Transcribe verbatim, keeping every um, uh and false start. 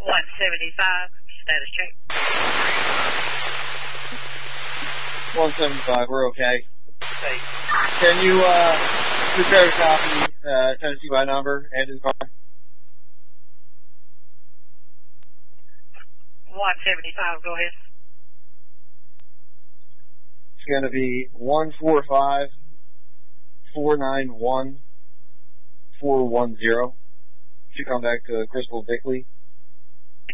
one seventy-five, status check. one seventy-five, we're okay. Okay. Can you, uh, prepare to copy, uh, Tennessee by number and his car? one seventy-five, go ahead. It's gonna be one four five, four nine one, four one zero. Should come back to Crystal Bickley.